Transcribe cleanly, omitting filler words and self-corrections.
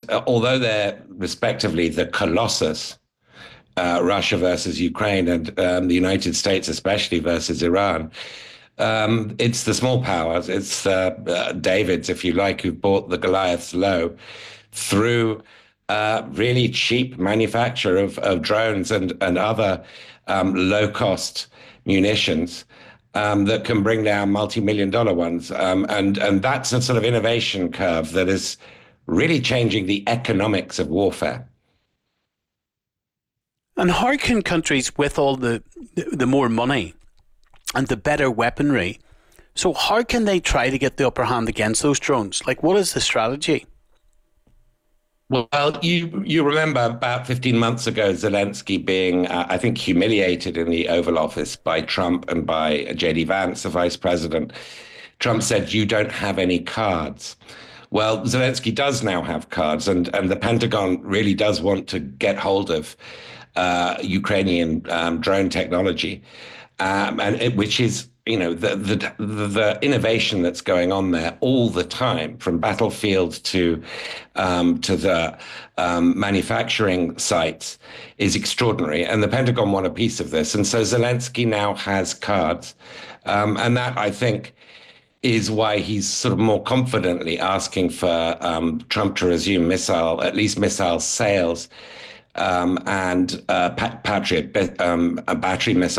although they're respectively the Colossus, Russia versus Ukraine, and the United States especially versus Iran, it's the small powers, it's Davids, if you like, who bought the Goliaths low through really cheap manufacture of drones and other low-cost munitions that can bring down multi-million-dollar ones. And that's a sort of innovation curve that is really changing the economics of warfare. And how can countries with all the more money and the better weaponry, so how can they try to get the upper hand against those drones? Like, what is the strategy? Well, you remember about 15 months ago, Zelensky being, I think, humiliated in the Oval Office by Trump and by J.D. Vance, the vice president. Trump said, "You don't have any cards." Well, Zelensky does now have cards, and the Pentagon really does want to get hold of Ukrainian drone technology, which is, you know, the innovation that's going on there all the time, from battlefield to the manufacturing sites, is extraordinary. And the Pentagon want a piece of this, and so Zelensky now has cards, and that, I think, is why he's sort of more confidently asking for Trump to resume at least missile sales, and Patriot battery missile